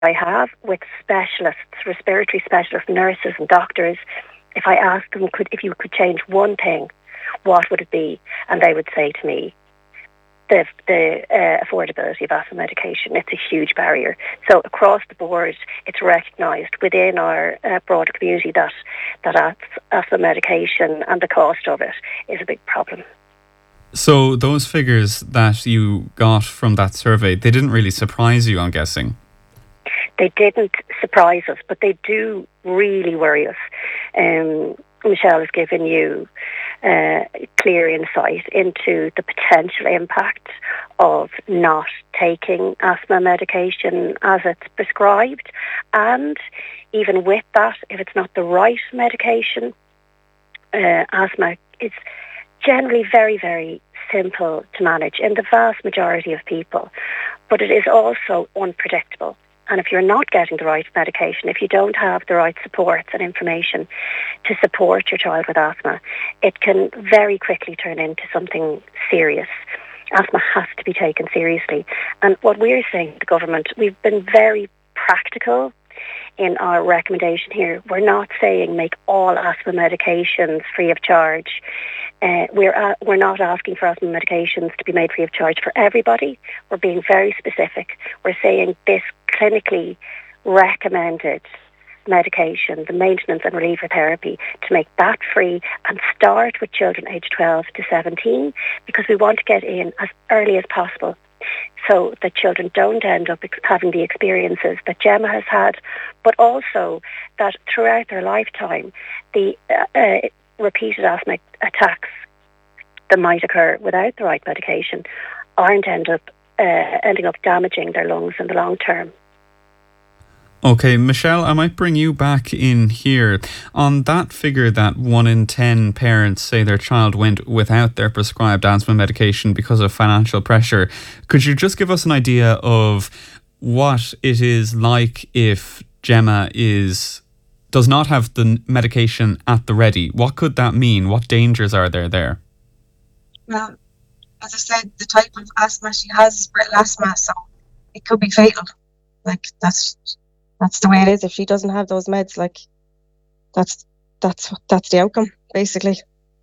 I have with specialists, respiratory specialists, nurses and doctors, if I asked them, if you could change one thing, what would it be? And they would say to me, the affordability of asthma medication. It's a huge barrier. So across the board, it's recognised within our broader community that asthma medication and the cost of it is a big problem. So those figures that you got from that survey, they didn't really surprise you, I'm guessing? They didn't surprise us, but they do really worry us. Michelle has given you clear insight into the potential impact of not taking asthma medication as it's prescribed. And even with that, if it's not the right medication, asthma is generally very, very simple to manage in the vast majority of people. But it is also unpredictable. And if you're not getting the right medication, if you don't have the right supports and information to support your child with asthma, it can very quickly turn into something serious. Asthma has to be taken seriously. And what we're saying to the government, we've been very practical in our recommendation here. We're not saying make all asthma medications free of charge. We're not asking for asthma medications to be made free of charge for everybody. We're being very specific. We're saying this clinically recommended medication, the maintenance and reliever therapy, to make that free and start with children aged 12 to 17, because we want to get in as early as possible so that children don't end up having the experiences that Gemma has had, but also that throughout their lifetime, the repeated asthma attacks that might occur without the right medication aren't ending up damaging their lungs in the long term. Okay, Michelle, I might bring you back in here. On that figure that 1 in 10 parents say their child went without their prescribed asthma medication because of financial pressure, could you just give us an idea of what it is like if Gemma does not have the medication at the ready? What could that mean? What dangers are there? Well, as I said, the type of asthma she has is brittle asthma, so it could be fatal. Like, that's the way it is. If she doesn't have those meds, like, that's the outcome, basically.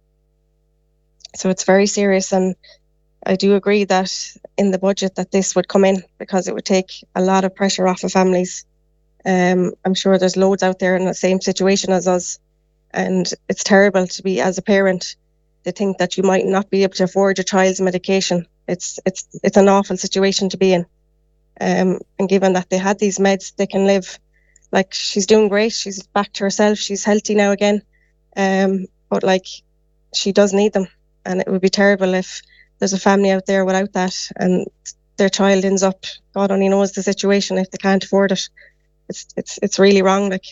So it's very serious, and I do agree that in the budget that this would come in, because it would take a lot of pressure off of families. I'm sure there's loads out there in the same situation as us, and it's terrible to be, as a parent, to think that you might not be able to afford your child's medication. It's an awful situation to be in. And given that they had these meds, they can live. Like, she's doing great. She's back to herself. She's healthy now again. But like, she does need them. And it would be terrible if there's a family out there without that and their child ends up, God only knows the situation, if they can't afford it. It's really wrong. Like,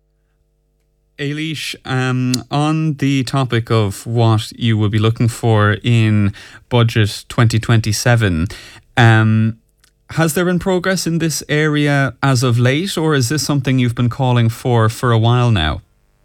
Ailish, on the topic of what you will be looking for in Budget 2027, has there been progress in this area as of late, or is this something you've been calling for a while now?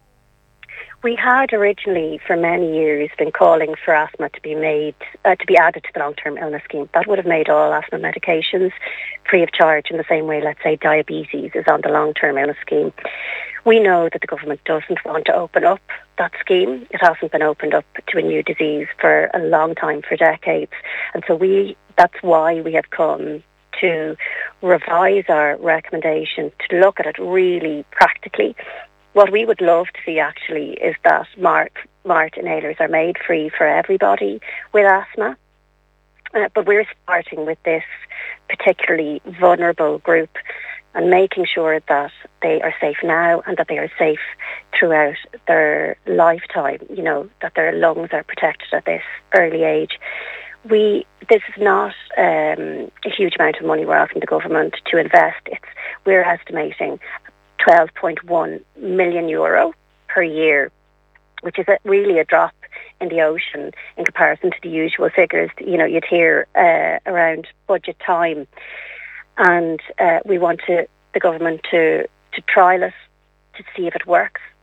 We had originally, for many years, been calling for asthma to be added to the long-term illness scheme. That would have made all asthma medications free of charge in the same way, let's say, diabetes is on the long-term illness scheme. We know that the government doesn't want to open up that scheme. It hasn't been opened up to a new disease for a long time, for decades. And so that's why we have come to revise our recommendation to look at it really practically. What we would love to see actually is that MART inhalers are made free for everybody with asthma. But we're starting with this particularly vulnerable group and making sure that they are safe now and that they are safe throughout their lifetime, that their lungs are protected at this early age. This is not a huge amount of money we're asking the government to invest. We're estimating €12.1 million per year, which is really a drop in the ocean in comparison to the usual figures you'd hear around budget time. And we want the government to trial it, to see if it works,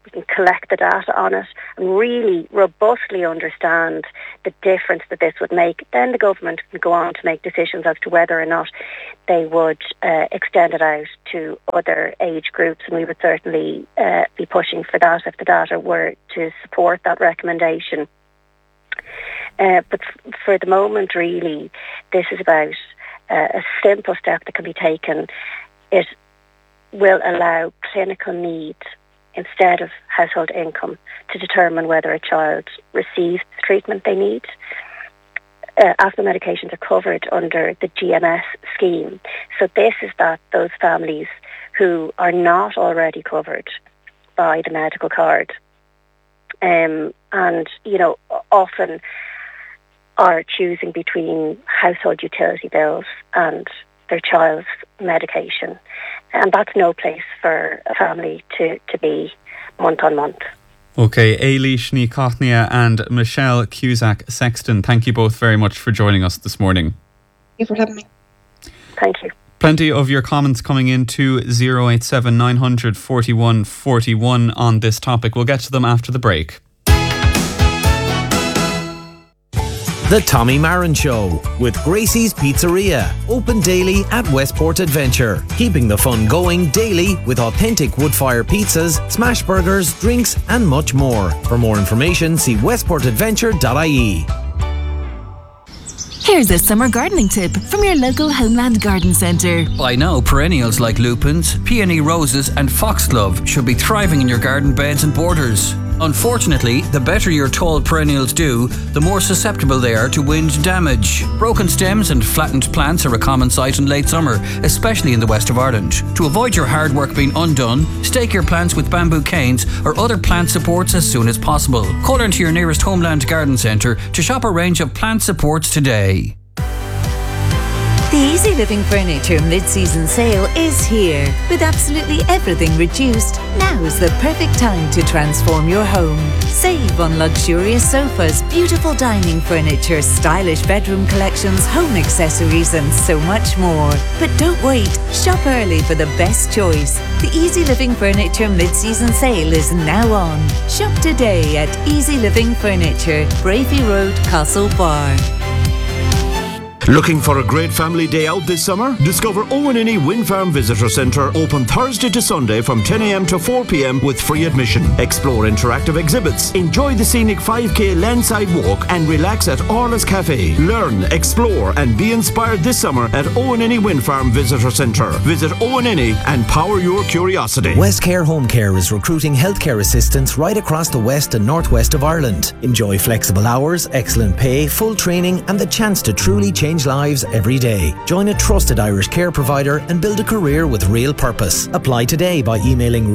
we can collect the data on it and really robustly understand the difference that this would make, then the government can go on to make decisions as to whether or not they would extend it out to other age groups, and we would certainly be pushing for that if the data were to support that recommendation. But for the moment, really, this is about a simple step that can be taken. It will allow clinical need instead of household income to determine whether a child receives the treatment they need. Asthma medications are covered under the GMS scheme. So this is that those families who are not already covered by the medical card and, often are choosing between household utility bills and their child's medication. And that's no place for a family to be month on month. Okay, Ailís Ní Coithne and Michelle Cusack-Sexton, thank you both very much for joining us this morning. Thank you for having me. Thank you. Plenty of your comments coming into 087 900 41 41 on this topic. We'll get to them after the break. The Tommy Marin Show with Gracie's Pizzeria. Open daily at Westport Adventure. Keeping the fun going daily with authentic wood-fire pizzas, smash burgers, drinks and much more. For more information, see westportadventure.ie. Here's a summer gardening tip from your local Homeland Garden Centre. By now, perennials like lupins, peony roses and foxglove should be thriving in your garden beds and borders. Unfortunately, the better your tall perennials do, the more susceptible they are to wind damage. Broken stems and flattened plants are a common sight in late summer, especially in the west of Ireland. To avoid your hard work being undone, stake your plants with bamboo canes or other plant supports as soon as possible. Call into your nearest Homeland Garden Centre to shop a range of plant supports today. The Easy Living Furniture mid-season sale is here. With absolutely everything reduced, now's the perfect time to transform your home. Save on luxurious sofas, beautiful dining furniture, stylish bedroom collections, home accessories and so much more. But don't wait, shop early for the best choice. The Easy Living Furniture mid-season sale is now on. Shop today at Easy Living Furniture, Bravey Road, Castlebar. Looking for a great family day out this summer? Discover Owenini Wind Farm Visitor Centre, open Thursday to Sunday from 10 a.m. to 4 p.m. with free admission. Explore interactive exhibits, enjoy the scenic 5k landside walk and relax at Orla's Cafe. Learn, explore and be inspired this summer at Owenini Wind Farm Visitor Centre. Visit Owenini and power your curiosity. Westcare Home Care is recruiting healthcare assistants right across the west and northwest of Ireland. Enjoy flexible hours, excellent pay, full training and the chance to truly change lives every day. Join a trusted Irish care provider and build a career with real purpose. Apply today by emailing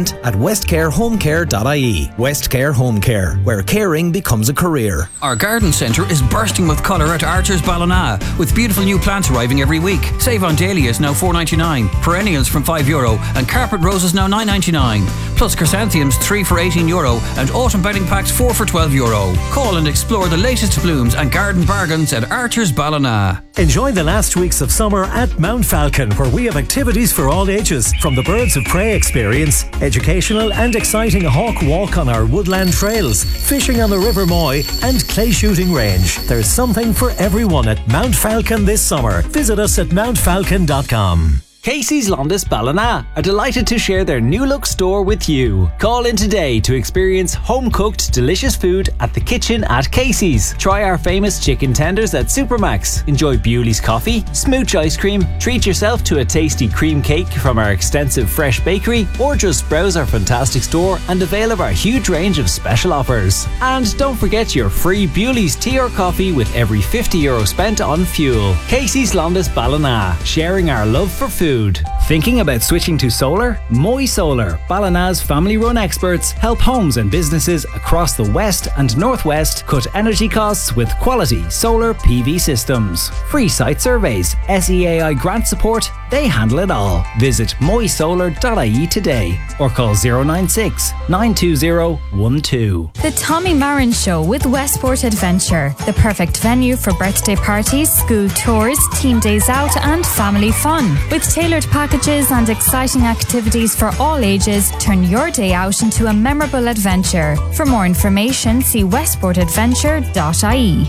recruitment@westcarehomecare.ie. Westcare Home Care, where caring becomes a career. Our garden centre is bursting with colour at Archer's Ballina, with beautiful new plants arriving every week. Save on dahlias now €4.99, perennials from €5 and carpet roses now €9.99. Plus chrysanthemums 3 for €18 and autumn bedding packs 4 for €12. Call and explore the latest blooms and garden bargains at Archer's Ballina. Enjoy the last weeks of summer at Mount Falcon, where we have activities for all ages, from the Birds of Prey experience, educational and exciting hawk walk on our woodland trails, fishing on the River Moy and clay shooting range. There's something for everyone at Mount Falcon this summer. Visit us at mountfalcon.com. Casey's Londis Ballina are delighted to share their new look store with you. Call in today to experience home-cooked delicious food at the kitchen at Casey's. Try our famous chicken tenders at Supermax. Enjoy Bewley's coffee, smooch ice cream, treat yourself to a tasty cream cake from our extensive fresh bakery, or just browse our fantastic store and avail of our huge range of special offers. And don't forget your free Bewley's tea or coffee with every €50 spent on fuel. Casey's Londis Ballina, sharing our love for food. Thinking about switching to solar? Moy Solar, Ballina's family-run experts, help homes and businesses across the west and northwest cut energy costs with quality solar PV systems. Free site surveys, SEAI grant support, they handle it all. Visit moysolar.ie today or call 096 920 12. The Tommy Marin Show with Westport Adventure, the perfect venue for birthday parties, school tours, team days out and family fun. With tailored packages packages and exciting activities for all ages turn your day out into a memorable adventure. For more information, see westportadventure.ie.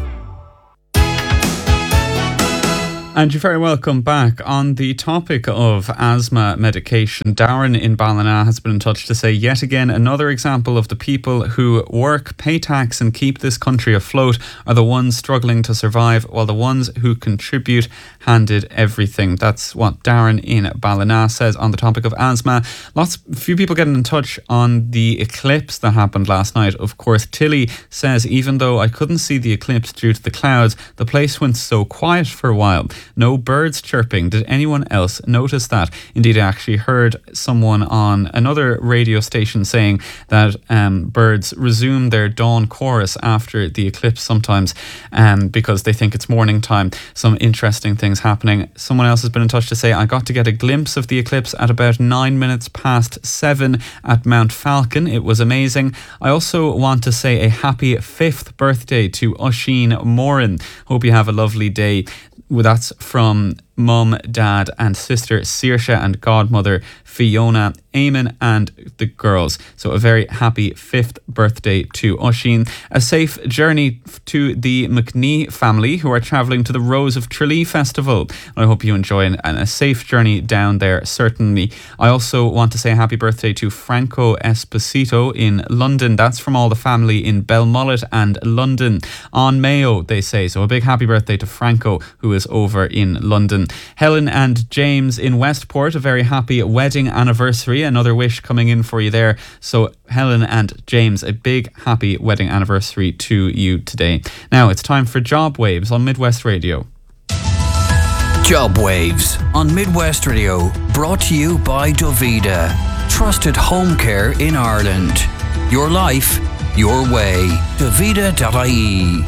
And you're very welcome back. On the topic of asthma medication, Darren in Ballina has been in touch to say yet again another example of the people who work, pay tax and keep this country afloat are the ones struggling to survive, while the ones who contribute handed everything. That's what Darren in Ballina says on the topic of asthma. Few people getting in touch on the eclipse that happened last night. Of course, Tilly says, even though I couldn't see the eclipse due to the clouds, the place went so quiet for a while. No birds chirping. Did anyone else notice that? Indeed, I actually heard someone on another radio station saying that birds resume their dawn chorus after the eclipse sometimes because they think it's morning time. Some interesting things happening. Someone else has been in touch to say, I got to get a glimpse of the eclipse at about 7:09 at Mount Falcon. It was amazing. I also want to say a happy 5th birthday to Oisin Moran. Hope you have a lovely day. Well, that's from Mum, Dad and sister Saoirse and godmother Fiona, Eamon and the girls. So a very happy 5th birthday to Oisin. A safe journey to the McNee family who are travelling to the Rose of Tralee Festival. I hope you enjoy a safe journey down there, certainly. I also want to say a happy birthday to Franco Esposito in London. That's from all the family in Belmullet and London. On Mayo, they say. So a big happy birthday to Franco, who is over in London. Helen and James in Westport, a very happy wedding anniversary. Another wish coming in for you there. So Helen and James, a big happy wedding anniversary to you today. Now it's time for Job Waves on Midwest Radio. Job Waves on Midwest Radio, brought to you by Dovida, trusted home care in Ireland. Your life, your way. Dovida.ie.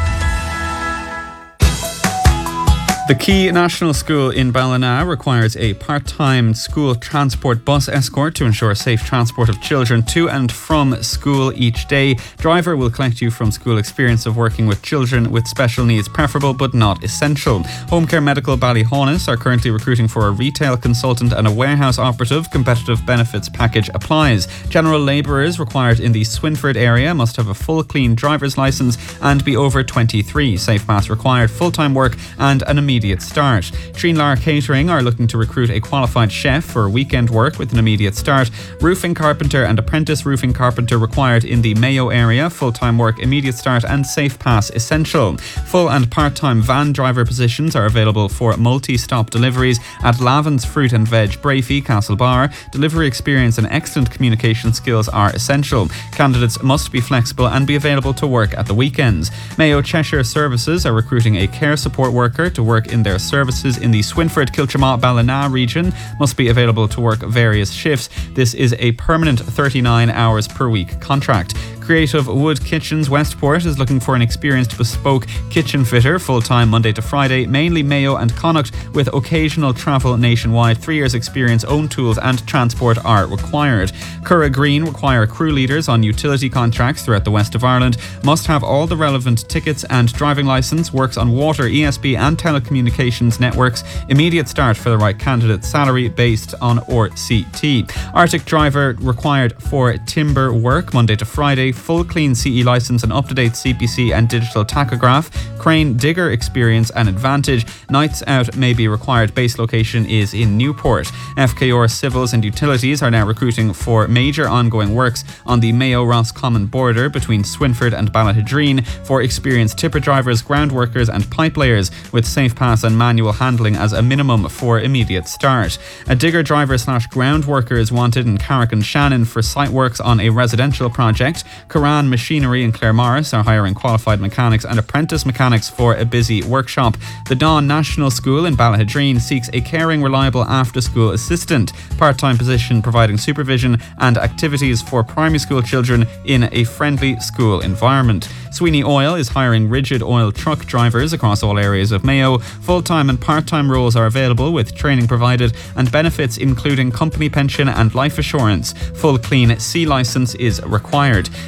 The Key National School in Ballina requires a part-time school transport bus escort to ensure safe transport of children to and from school each day. Driver will collect you from school experience of working with children with special needs, preferable but not essential. Home Care Medical Ballyhaunis are currently recruiting for a retail consultant and a warehouse operative. Competitive benefits package applies. General labourers required in the Swinford area must have a full clean driver's licence and be over 23. Safe pass required, full-time work and an immediate start. Treenlar Catering are looking to recruit a qualified chef for weekend work with an immediate start. Roofing carpenter and apprentice roofing carpenter required in the Mayo area. Full-time work, immediate start and safe pass essential. Full and part-time van driver positions are available for multi-stop deliveries at Lavin's Fruit and Veg, Brafey, Castlebar. Delivery experience and excellent communication skills are essential. Candidates must be flexible and be available to work at the weekends. Mayo Cheshire Services are recruiting a care support worker to work in their services in the Swinford, Kilchamaugh, Ballina region. Must be available to work various shifts. This is a permanent 39 hours per week contract. Creative Wood Kitchens Westport is looking for an experienced bespoke kitchen fitter, full-time Monday to Friday, mainly Mayo and Connacht, with occasional travel nationwide. 3 years experience, own tools and transport are required. Curra Green require crew leaders on utility contracts throughout the west of Ireland. Must have all the relevant tickets and driving licence. Works on water, ESB and telecommunications networks. Immediate start for the right candidate. Salary based on RCT. Arctic driver required for timber work Monday to Friday. Full clean CE licence and up-to-date CPC and digital tachograph. Crane digger experience and advantage. Nights out may be required. Base location is in Newport. FKR Civils and Utilities are now recruiting for major ongoing works on the Mayo-Roscommon border between Swinford and Ballahidreen for experienced tipper drivers, ground workers and pipe layers with safe pass and manual handling as a minimum for immediate start. A digger driver / ground worker is wanted in Carrick and Shannon for site works on a residential project. Coran Machinery and Claremorris are hiring qualified mechanics and apprentice mechanics for a busy workshop. The Dawn National School in Ballahidreen seeks a caring, reliable after-school assistant. Part-time position providing supervision and activities for primary school children in a friendly school environment. Sweeney Oil is hiring rigid oil truck drivers across all areas of Mayo. Full-time and part-time roles are available with training provided and benefits including company pension and life assurance. Full clean C licence is required.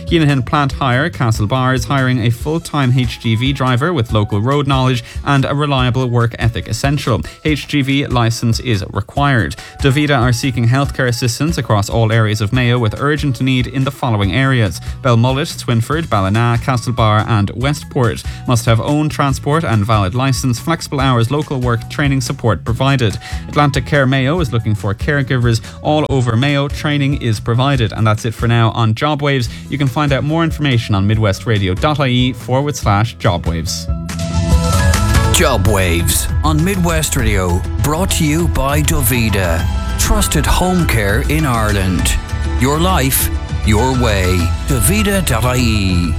Keenahan Plant Hire, Castlebar, is hiring a full-time HGV driver with local road knowledge and a reliable work ethic essential. HGV licence is required. Davida are seeking healthcare assistance across all areas of Mayo with urgent need in the following areas: Belmullet, Swinford, Ballina, Castlebar and Westport. Must have own transport and valid licence. Flexible hours, local work, training support provided. Atlantic Care Mayo is looking for caregivers all over Mayo. Training is provided. And that's it for now on Jobwaves. You can find out more information on midwestradio.ie/jobwaves. Jobwaves on Midwest Radio, brought to you by Davida. Trusted home care in Ireland. Your life, your way. Davida.ie.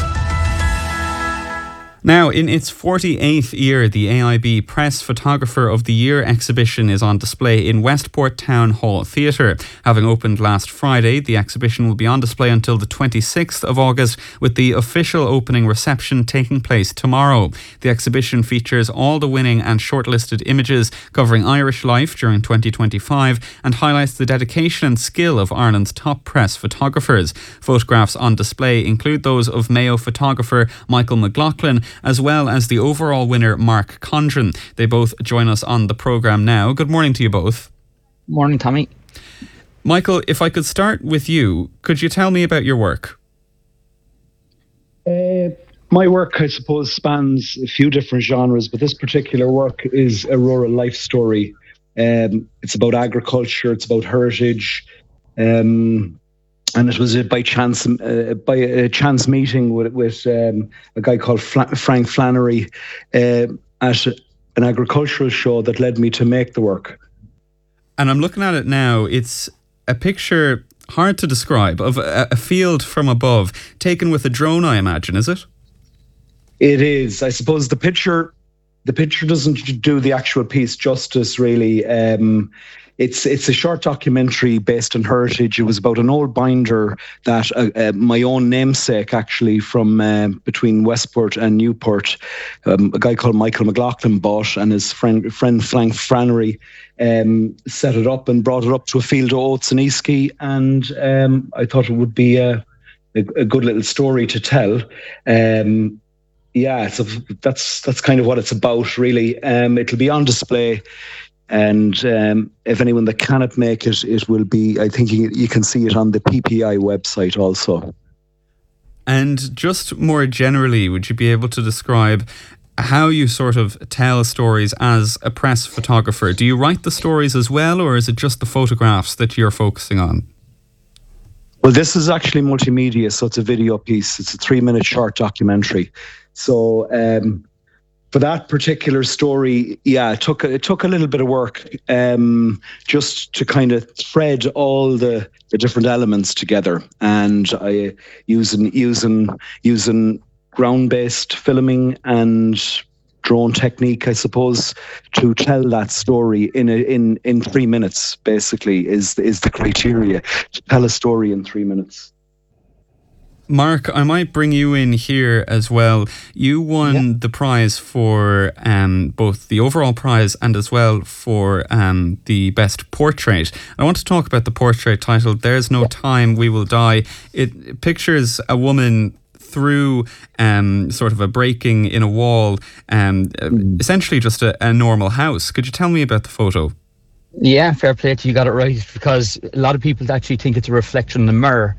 Now, in its 48th year, the AIB Press Photographer of the Year exhibition is on display in Westport Town Hall Theatre. Having opened last Friday, the exhibition will be on display until the 26th of August, with the official opening reception taking place tomorrow. The exhibition features all the winning and shortlisted images covering Irish life during 2025 and highlights the dedication and skill of Ireland's top press photographers. Photographs on display include those of Mayo photographer Michael McLaughlin, as well as the overall winner Mark Condren. They both join us on the programme now. Good morning to you both. Morning, Tommy. Michael, if I could start with you, could you tell me about your work? My work, I suppose, spans a few different genres, but this particular work is a rural life story. It's about agriculture, it's about heritage, and it was by chance, by a chance meeting with a guy called Frank Flannery at an agricultural show that led me to make the work. And I'm looking at it now. It's a picture, hard to describe, of a field from above, taken with a drone, I imagine, is it? It is. I suppose the picture doesn't do the actual piece justice, really. It's a short documentary based on heritage. It was about an old binder that my own namesake, actually, from between Westport and Newport, a guy called Michael McLaughlin bought, and his friend Frank Flannery set it up and brought it up to a field of oats in Easky, and I thought it would be a good little story to tell. Yeah, that's kind of what it's about, really. It'll be on display. And if anyone that cannot make it, it will be, I think you can see it on the PPI website also. And just more generally, would you be able to describe how you sort of tell stories as a press photographer? Do you write the stories as well, or is it just the photographs that you're focusing on? Well, this is actually multimedia, so it's a video piece. It's a 3-minute short documentary. So for that particular story, yeah, it took a little bit of work just to kind of thread all the different elements together, and I using ground-based filming and drone technique, I suppose, to tell that story in 3 minutes. Basically, is the criteria to tell a story in 3 minutes. Mark, I might bring you in here as well. You won the prize for both the overall prize and as well for the best portrait. I want to talk about the portrait titled "There's No Time, We Will Die." It pictures a woman through sort of a breaking in a wall, essentially just a normal house. Could you tell me about the photo? Yeah, fair play to you, got it right, because a lot of people actually think it's a reflection in the mirror.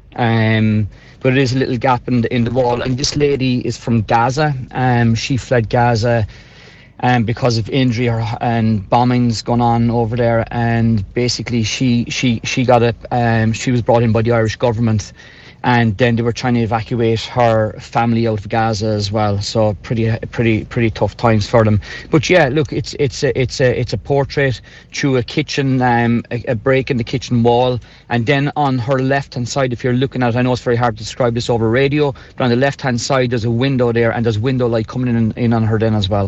But it is a little gap in the wall, and this lady is from Gaza. She fled Gaza because of injury and bombings going on over there, and basically she got it. She was brought in by the Irish government, and then they were trying to evacuate her family out of Gaza as well. So pretty tough times for them. But yeah, look, it's a portrait through a kitchen, a break in the kitchen wall, and then on her left hand side, if you're looking at it, I know it's very hard to describe this over radio, but on the left hand side there's a window there, and there's window light coming in on her then as well.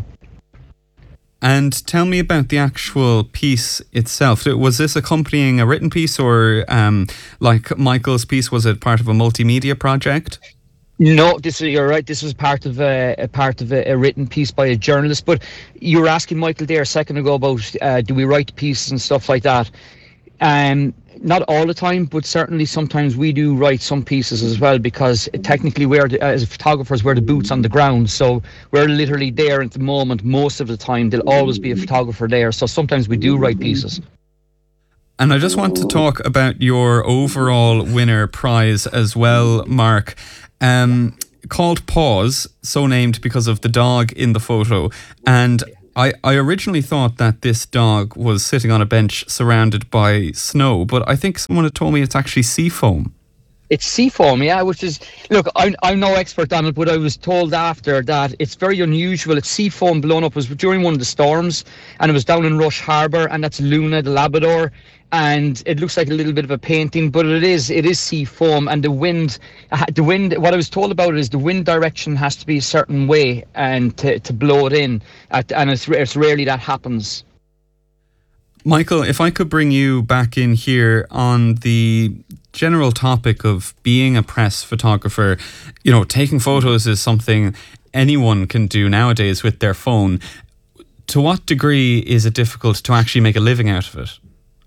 And tell me about the actual piece itself. Was this accompanying a written piece, or like Michael's piece, was it part of a multimedia project? No, you're right. This was part of a written piece by a journalist. But you were asking Michael there a second ago about do we write pieces and stuff like that. Not all the time, but certainly sometimes we do write some pieces as well, because technically as photographers, we're the boots on the ground. So we're literally there at the moment most of the time. There'll always be a photographer there. So sometimes we do write pieces. And I just want to talk about your overall winner prize as well, Mark. Called Paws, so named because of the dog in the photo. And I originally thought that this dog was sitting on a bench surrounded by snow, but I think someone had told me it's actually sea foam. It's sea foam, yeah, which is, look, I'm no expert on it, but I was told after that it's very unusual. It's sea foam blown up. It was during one of the storms, and it was down in Rush Harbour, and that's Luna, the Labrador, and it looks like a little bit of a painting, but it is sea foam, and the wind, what I was told about it is the wind direction has to be a certain way and to blow it in, and it's rarely that happens. Michael, if I could bring you back in here on the general topic of being a press photographer, taking photos is something anyone can do nowadays with their phone. To what degree is it difficult to actually make a living out of it?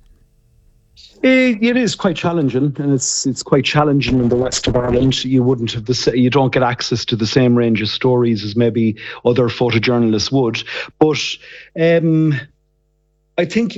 It is quite challenging, and it's quite challenging in the west of Ireland. You don't get access to the same range of stories as maybe other photojournalists would. But I think,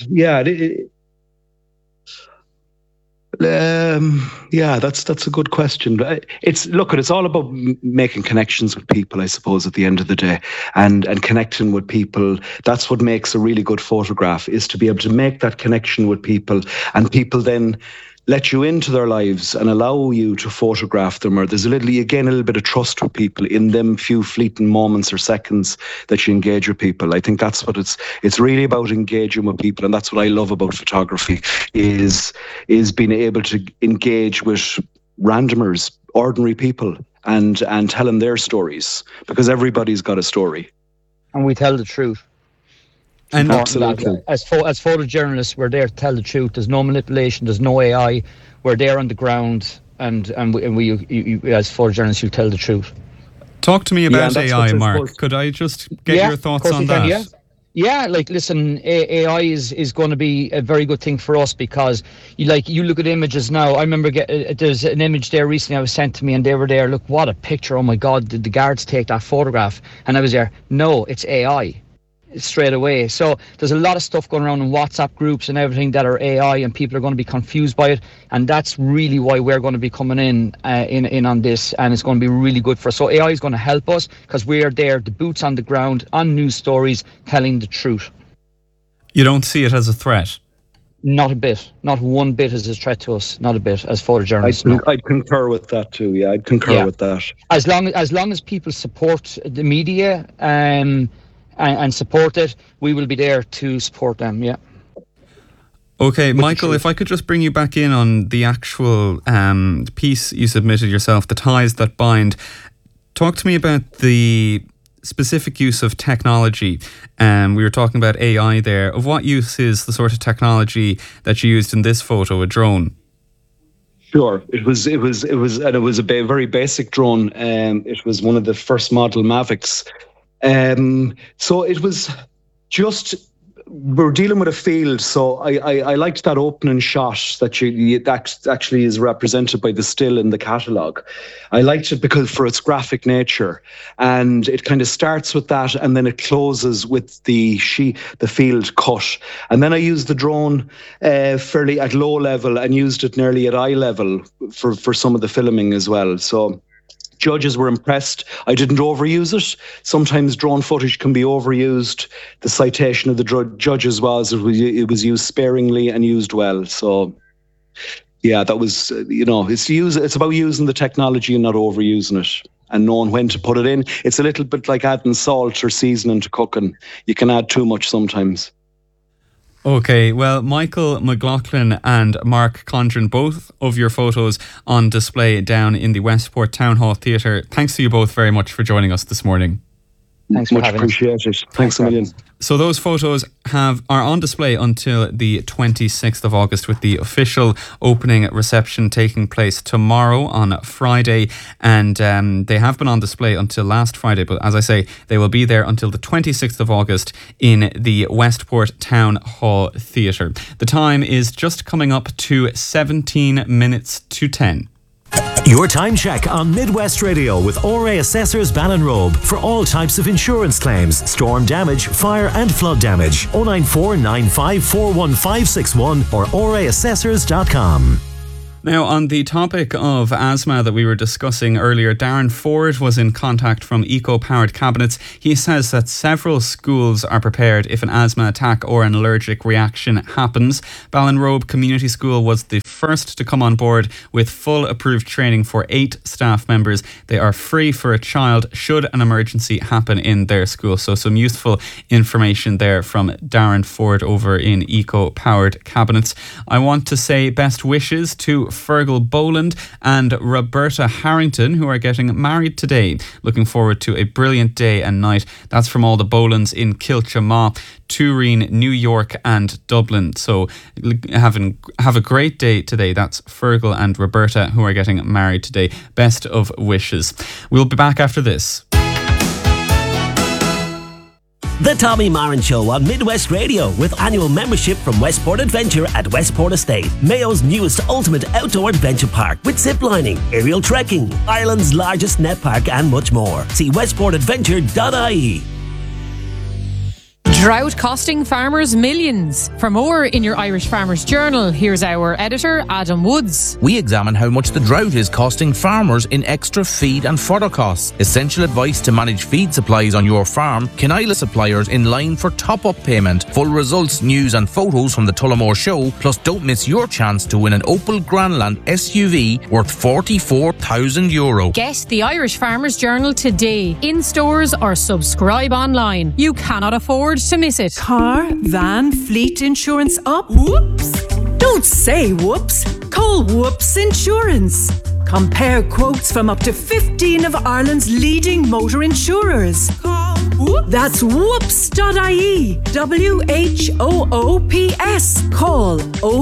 that's a good question. It's all about making connections with people, I suppose, at the end of the day, and connecting with people. That's what makes a really good photograph, is to be able to make that connection with people, and people then let you into their lives and allow you to photograph them. Or there's a little bit of trust with people in them few fleeting moments or seconds that you engage with people. I think that's what it's really about, engaging with people, and that's what I love about photography, is being able to engage with randomers, ordinary people, and telling their stories, because everybody's got a story. And we tell the truth. And absolutely. As photojournalists, we're there to tell the truth. There's no manipulation. There's no AI. We're there on the ground, and we as photojournalists, you tell the truth. Talk to me about AI, Mark. Could I just get your thoughts on that? Yeah, listen, AI is going to be a very good thing for us, because you look at images now. I remember there's an image there recently I was sent to me, and they were there. Look, what a picture! Oh my God, did the guards take that photograph? And I was there. No, it's AI. Straight away. So there's a lot of stuff going around in WhatsApp groups and everything that are AI, and people are going to be confused by it, and that's really why we're going to be coming in on this, and it's going to be really good for us. So AI is going to help us, because we're there, the boots on the ground, on news stories, telling the truth. You don't see it as a threat? Not a bit. Not one bit as a threat to us. Not a bit, as photojournalists. I'd concur with that too. Yeah, I'd concur with that. As long as people support the media, and support it, we will be there to support them. Yeah. Okay, Michael, if I could just bring you back in on the actual piece you submitted yourself, The Ties That Bind. Talk to me about the specific use of technology. We were talking about AI there. Of what use is the sort of technology that you used in this photo, a drone? Sure, it was a very basic drone. It was one of the first model Mavics. So it was just, we're dealing with a field, so I liked that opening shot that actually is represented by the still in the catalogue. I liked it because for its graphic nature, and it kind of starts with that, and then it closes with the field cut. And then I used the drone fairly at low level, and used it nearly at eye level for some of the filming as well. So judges were impressed. I didn't overuse it. Sometimes drone footage can be overused. The citation of the judges was it was used sparingly and used well. So, yeah, that was, it's about using the technology and not overusing it, and knowing when to put it in. It's a little bit like adding salt or seasoning to cooking. You can add too much sometimes. Okay, well, Michael McLaughlin and Mark Condren, both of your photos on display down in the Westport Town Hall Theatre. Thanks to you both very much for joining us this morning. Thanks for Much having appreciated. Thanks a million. So those photos are on display until the 26th of August, with the official opening reception taking place tomorrow on Friday. And they have been on display until last Friday, but as I say, they will be there until the 26th of August in the Westport Town Hall Theatre. The time is just coming up to 17 minutes to 10. Your time check on Midwest Radio with ORA Assessors Ballinrobe for all types of insurance claims, storm damage, fire and flood damage. 094 9541561 or oraassessors.com. Now, on the topic of asthma that we were discussing earlier, Darren Ford was in contact from Eco-Powered Cabinets. He says that several schools are prepared if an asthma attack or an allergic reaction happens. Ballinrobe Community School was the first to come on board with full approved training for 8 staff members. They are free for a child should an emergency happen in their school. So some useful information there from Darren Ford over in Eco-Powered Cabinets. I want to say best wishes to Fergal Boland and Roberta Harrington, who are getting married today. Looking forward to a brilliant day and night. That's from all the Bolands in Kilchamaw, Turin, New York and Dublin. So have a great day today. That's Fergal and Roberta, who are getting married today. Best of wishes. We'll be back after this. The Tommy Marin Show on Midwest Radio, with annual membership from Westport Adventure at Westport Estate, Mayo's newest ultimate outdoor adventure park, with ziplining, aerial trekking, Ireland's largest net park and much more. See westportadventure.ie. Drought costing farmers millions. For more in your Irish Farmers Journal, here's our editor, Adam Woods. We examine how much the drought is costing farmers in extra feed and fodder costs, essential advice to manage feed supplies on your farm, Kinila suppliers in line for top-up payment, full results, news and photos from the Tullamore Show, plus don't miss your chance to win an Opel Grandland SUV worth €44,000. Get the Irish Farmers Journal today, in stores or subscribe online. You cannot afford to miss it. Car, van, fleet insurance up? Whoops! Don't say whoops. Call Whoops Insurance. Compare quotes from up to 15 of Ireland's leading motor insurers. Call Whoops. That's whoops.ie. WHOOPS. Call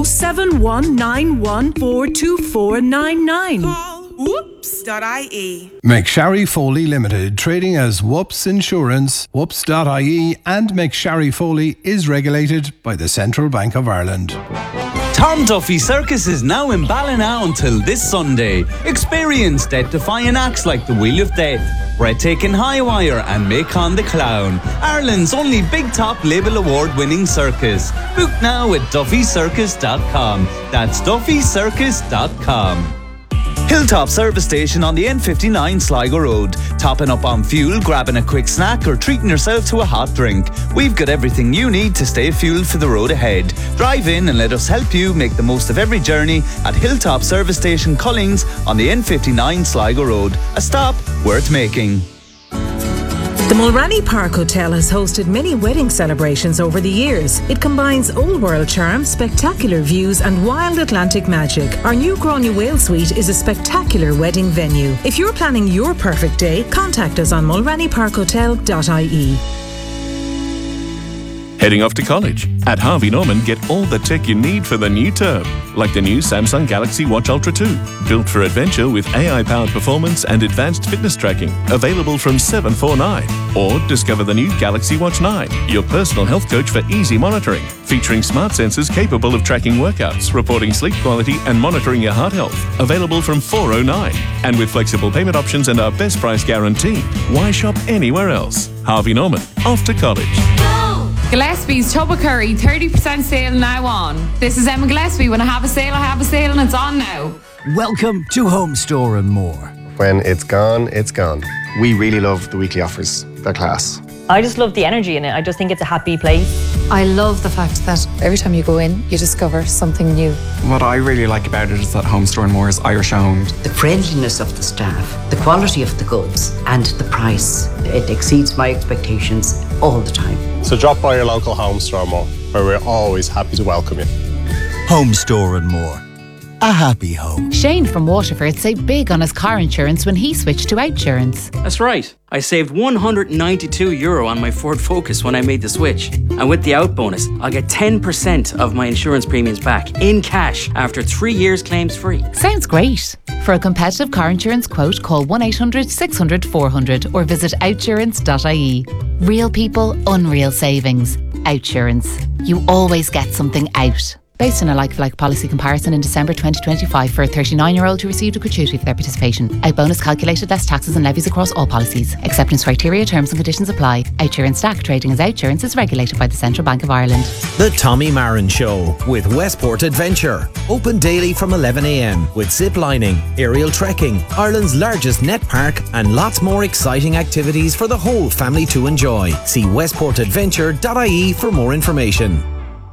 07191424999. Whoops.ie. McSharry Foley Limited, trading as Whoops Insurance, Whoops.ie, and McSharry Foley is regulated by the Central Bank of Ireland. Tom Duffy Circus is now in Ballina until this Sunday. Experience death-defying acts like the Wheel of Death, Breathtaking High Wire and Macon the Clown, Ireland's only Big Top Label Award-winning circus. Book now at duffycircus.com. That's duffycircus.com. Hilltop Service Station on the N59 Sligo Road. Topping up on fuel, grabbing a quick snack or treating yourself to a hot drink. We've got everything you need to stay fueled for the road ahead. Drive in and let us help you make the most of every journey at Hilltop Service Station Cullings on the N59 Sligo Road. A stop worth making. The Mulranny Park Hotel has hosted many wedding celebrations over the years. It combines old world charm, spectacular views and wild Atlantic magic. Our new Grania Whale Suite is a spectacular wedding venue. If you're planning your perfect day, contact us on mulrannyparkhotel.ie. Heading off to college? At Harvey Norman, get all the tech you need for the new term, like the new Samsung Galaxy Watch Ultra 2, built for adventure with AI-powered performance and advanced fitness tracking, available from $749. Or discover the new Galaxy Watch 9, your personal health coach for easy monitoring, featuring smart sensors capable of tracking workouts, reporting sleep quality and monitoring your heart health, available from $409. And with flexible payment options and our best price guarantee, why shop anywhere else? Harvey Norman, off to college. Gillespie's Tub of Curry 30% sale now on. This is Emma Gillespie. When I have a sale and it's on now. Welcome to Home Store and More. When it's gone, it's gone. We really love the weekly offers. They're class. I just love the energy in it. I just think it's a happy place. I love the fact that every time you go in, you discover something new. What I really like about it is that Home Store and More is Irish owned. The friendliness of the staff, the quality of the goods, and the price. It exceeds my expectations all the time. So drop by your local Home Store and More, where we're always happy to welcome you. Home Store and More. a happy home. Shane from Waterford saved big on his car insurance when he switched to Outsurance. That's right. I saved €192 on my Ford Focus when I made the switch. And with the out bonus, I'll get 10% of my insurance premiums back in cash after 3 years claims free. Sounds great. For a competitive car insurance quote, call 1-800-600-400 or visit outsurance.ie. Real people, unreal savings. Outsurance. You always get something out. Based on a like-for-like policy comparison in December 2025 for a 39-year-old who received a gratuity for their participation. Out bonus calculated less taxes and levies across all policies. Acceptance criteria, terms and conditions apply. Outsurance Stack trading as Outsurance is regulated by the Central Bank of Ireland. The Tommy Marin Show with Westport Adventure. Open daily from 11 a.m. with zip lining, aerial trekking, Ireland's largest net park and lots more exciting activities for the whole family to enjoy. See westportadventure.ie for more information.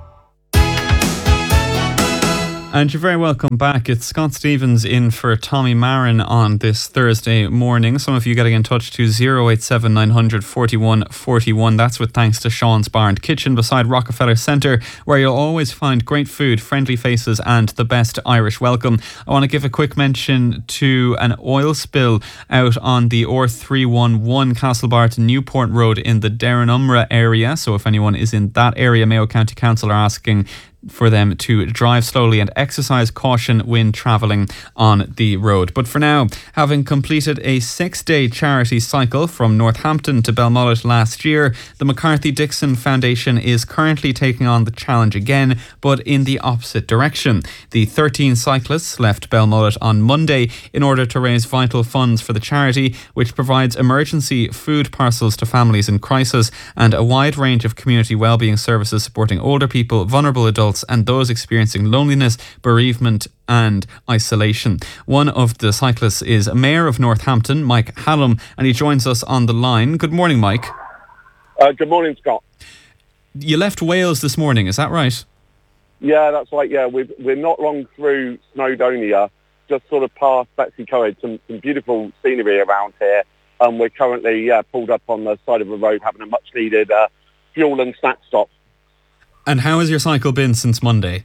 And you're very welcome back. It's Scott Stevens in for Tommy Marin on this Thursday morning. Some of you getting in touch to 087 900 41 41. That's with thanks to Sean's Bar and Kitchen beside Rockefeller Centre, where you'll always find great food, friendly faces and the best Irish welcome. I want to give a quick mention to an oil spill out on the R311 Castlebar to Newport Road in the Derrenumra area. So if anyone is in that area, Mayo County Council are asking for them to drive slowly and exercise caution when travelling on the road. But for now, having completed a 6-day charity cycle from Northampton to Belmullet last year, the McCarthy Dixon Foundation is currently taking on the challenge again, but in the opposite direction. The 13 cyclists left Belmullet on Monday in order to raise vital funds for the charity, which provides emergency food parcels to families in crisis and a wide range of community wellbeing services supporting older people, vulnerable adults and those experiencing loneliness, bereavement and isolation. One of the cyclists is Mayor of Northampton, Mike Hallam, and he joins us on the line. Good morning, Mike. Good morning, Scott. You left Wales this morning, is that right? Yeah, that's right. Yeah, we're not long through Snowdonia, just sort of past Betsy Coed, some beautiful scenery around here. And we're currently pulled up on the side of a road having a much needed fuel and snack stop. And how has your cycle been since Monday?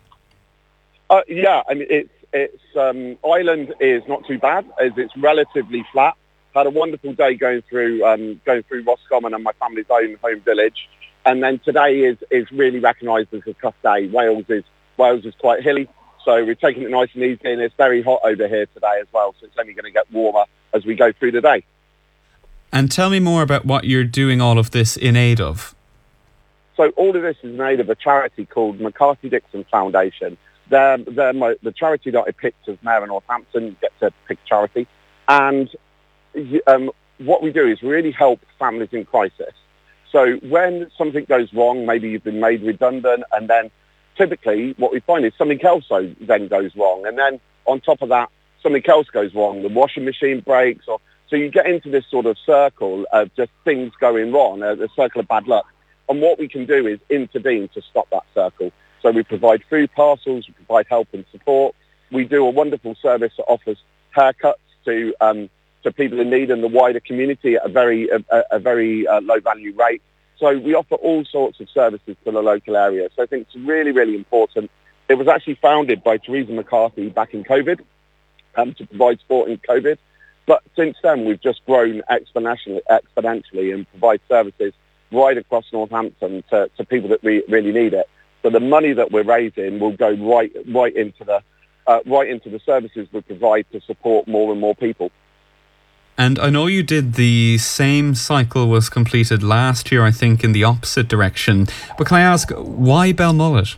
Yeah, I mean, it's Ireland is not too bad, as it's relatively flat. Had a wonderful day going through Roscommon and my family's own home village, and then today is really recognised as a tough day. Wales is quite hilly, so we're taking it nice and easy, and it's very hot over here today as well. So it's only going to get warmer as we go through the day. And tell me more about what you're doing all of this in aid of. So all of this is in aid of a charity called McCarthy Dixon Foundation. They're the charity that I picked as Mayor of Northampton. You get to pick charity. And what we do is really help families in crisis. So when something goes wrong, maybe you've been made redundant, and then typically what we find is something else then goes wrong. And then on top of that, something else goes wrong. The washing machine breaks. So you get into this sort of circle of just things going wrong, the circle of bad luck. And what we can do is intervene to stop that circle. So we provide food parcels, we provide help and support. We do a wonderful service that offers haircuts to people in need in the wider community at a very low value rate. So we offer all sorts of services to the local area. So I think it's really, really important. It was actually founded by Theresa McCarthy back in COVID to provide support in COVID. But since then, we've just grown exponentially and provide services right across Northampton to people that really need it. So the money that we're raising will go right into the services we provide to support more and more people. And I know you did the same cycle was completed last year, I think, in the opposite direction. But can I ask, why Belmullet?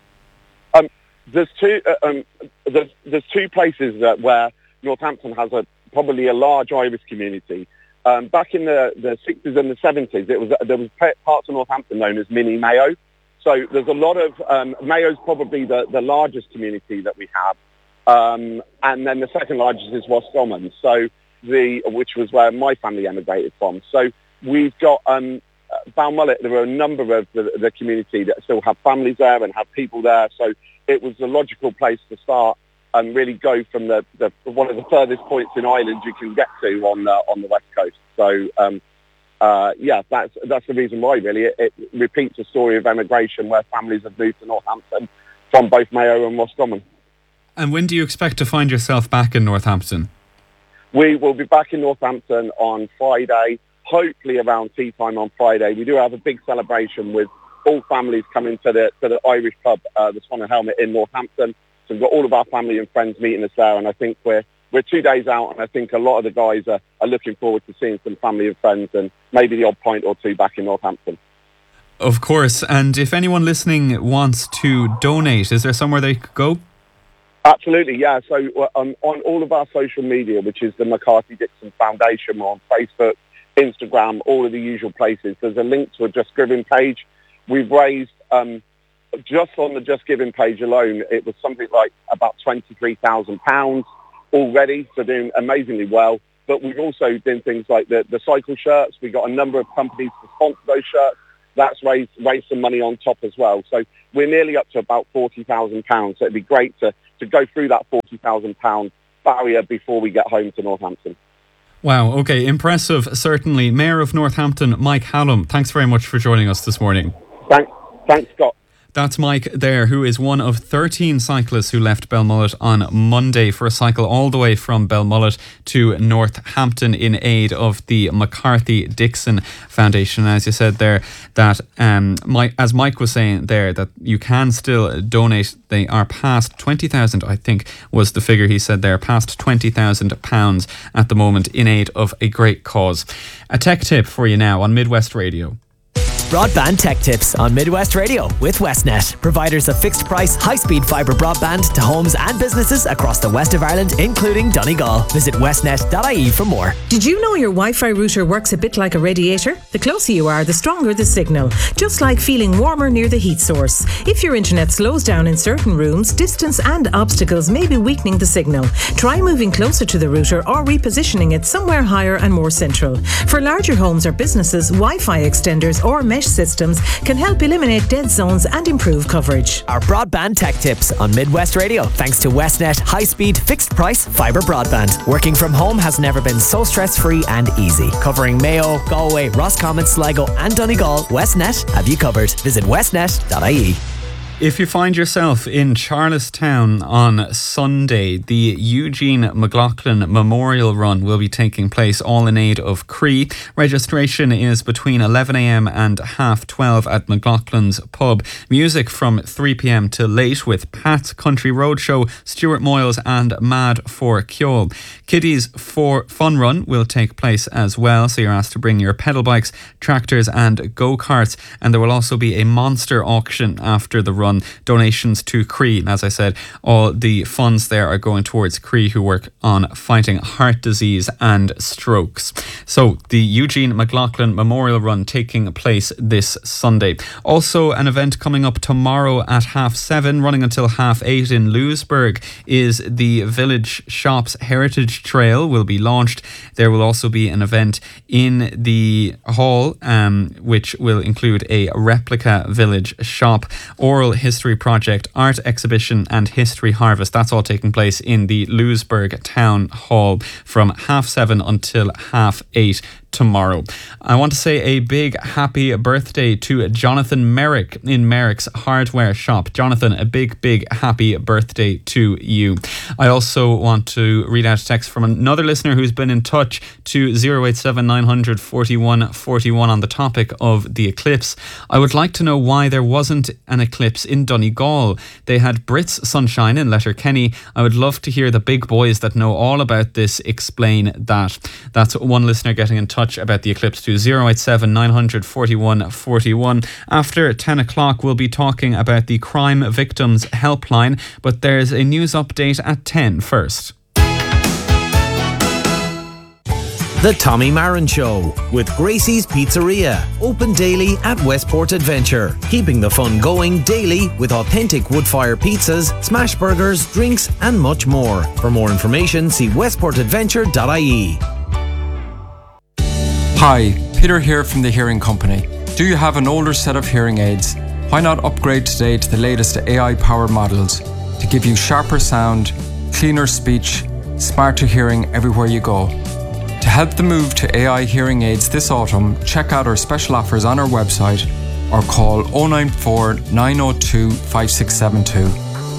There's two places where Northampton has probably a large Irish community. Back in the 60s and the 70s, there was parts of Northampton known as Mini Mayo. So there's a lot of Mayo's probably the largest community that we have, and then the second largest is Roscommon. So which was where my family emigrated from. So we've got Belmullet. There are a number of the community that still have families there and have people there. So it was a logical place to start and really go from the one of the furthest points in Ireland you can get to on the west coast. So that's the reason why really it repeats a story of emigration where families have moved to Northampton from both Mayo and Roscommon. And when do you expect to find yourself back in Northampton? We will be back in Northampton on Friday, hopefully around tea time on Friday. We do have a big celebration with all families coming to the Irish pub, the Swan and Helmet in Northampton. So we've got all of our family and friends meeting us there, and I think we're 2 days out, and I think a lot of the guys are looking forward to seeing some family and friends and maybe the odd pint or two back in Northampton. Of course, and if anyone listening wants to donate, is there somewhere they could go? Absolutely, yeah. So on all of our social media, which is the McCarthy Dixon Foundation, we're on Facebook, Instagram, all of the usual places. There's a link to a Just Giving page. We've raised, just on the Just Giving page alone, it was something like about £23,000 already, so doing amazingly well. But we've also done things like the cycle shirts. We got a number of companies to sponsor those shirts. That's raised some money on top as well. So we're nearly up to about £40,000. So it'd be great to go through that £40,000 barrier before we get home to Northampton. Wow, okay, impressive, certainly. Mayor of Northampton, Mike Hallam, thanks very much for joining us this morning. Thanks, Scott. That's Mike there, who is one of 13 cyclists who left Belmullet on Monday for a cycle all the way from Belmullet to Northampton in aid of the McCarthy Dixon Foundation. As you said there, that as Mike was saying there, that you can still donate. They are past 20,000, I think was the figure he said there, past £20,000 at the moment in aid of a great cause. A tech tip for you now on Midwest Radio. Broadband Tech Tips on Midwest Radio with Westnet, providers of fixed price, high-speed fibre broadband to homes and businesses across the west of Ireland, including Donegal. Visit westnet.ie for more. Did you know your Wi-Fi router works a bit like a radiator? The closer you are, the stronger the signal, just like feeling warmer near the heat source. If your internet slows down in certain rooms, distance and obstacles may be weakening the signal. Try moving closer to the router or repositioning it somewhere higher and more central. For larger homes or businesses, Wi-Fi extenders or mesh systems can help eliminate dead zones and improve coverage. Our Broadband Tech Tips on Midwest Radio, thanks to Westnet high-speed, fixed-price fibre broadband. Working from home has never been so stress-free and easy. Covering Mayo, Galway, Roscommon, Sligo and Donegal, Westnet have you covered. Visit westnet.ie. If you find yourself in Charlestown on Sunday, the Eugene McLaughlin Memorial Run will be taking place, all in aid of Cree. Registration is between 11am and 12:30 at McLaughlin's pub. Music from 3pm till late with Pat's Country Roadshow, Stuart Moyles and Mad for Kjol. Kiddies for Fun Run will take place as well, so you're asked to bring your pedal bikes, tractors and go-karts, and there will also be a monster auction after the run. Donations to Cree. As I said, all the funds there are going towards Cree, who work on fighting heart disease and strokes. So the Eugene McLaughlin Memorial Run taking place this Sunday. Also an event coming up tomorrow at 7:30, running until 8:30 in Louisburg, is the Village Shops Heritage Trail will be launched. There will also be an event in the hall which will include a replica village shop, oral history project, art exhibition and history harvest. That's all taking place in the Louisburg Town Hall from 7:30 until 8:30 tomorrow. I want to say a big happy birthday to Jonathan Merrick in Merrick's Hardware Shop. Jonathan, a big happy birthday to you. I also want to read out a text from another listener who's been in touch to 087 900 41 41 on the topic of the eclipse. I would like to know why there wasn't an eclipse in Donegal. They had Brits sunshine in Letterkenny. I would love to hear the big boys that know all about this explain that. That's one listener getting in touch about the eclipse to 087 900 41 41. After 10 o'clock, we'll be talking about the Crime Victims Helpline, but there's a news update at 10 first. The Tommy Marin Show with Gracie's Pizzeria, open daily at Westport Adventure, keeping the fun going daily with authentic wood-fire pizzas, smash burgers, drinks and much more. For more information, see westportadventure.ie. Hi, Peter here from the Hearing Company. Do you have an older set of hearing aids? Why not upgrade today to the latest AI-powered models to give you sharper sound, cleaner speech, smarter hearing everywhere you go? To help the move to AI hearing aids this autumn, check out our special offers on our website or call 094 902 5672.